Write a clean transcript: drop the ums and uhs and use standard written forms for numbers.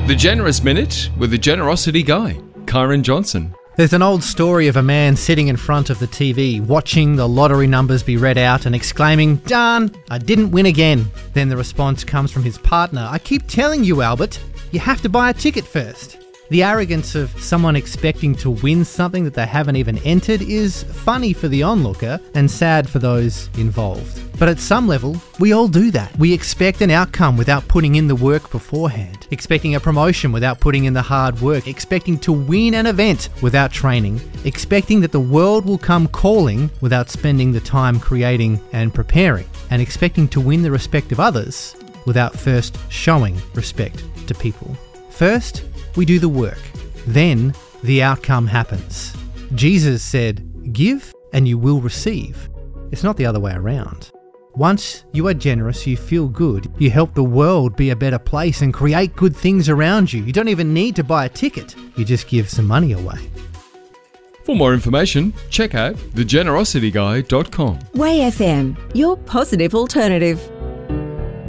The Generous Minute with the Generosity Guy, Kyron Johnson. There's an old story of a man sitting in front of the TV, watching the lottery numbers be read out and exclaiming, "Darn, I didn't win again." Then the response comes from his partner, "I keep telling you, Albert, you have to buy a ticket first." The arrogance of someone expecting to win something that they haven't even entered is funny for the onlooker and sad for those involved. But at some level, we all do that. We expect an outcome without putting in the work beforehand, expecting a promotion without putting in the hard work, expecting to win an event without training, expecting that the world will come calling without spending the time creating and preparing, and expecting to win the respect of others without first showing respect to people. First, we do the work. Then, the outcome happens. Jesus said, "Give and you will receive." It's not the other way around. Once you are generous, you feel good, you help the world be a better place and create good things around you. You don't even need to buy a ticket. You just give some money away. For more information, check out thegenerosityguy.com. Way FM, your positive alternative.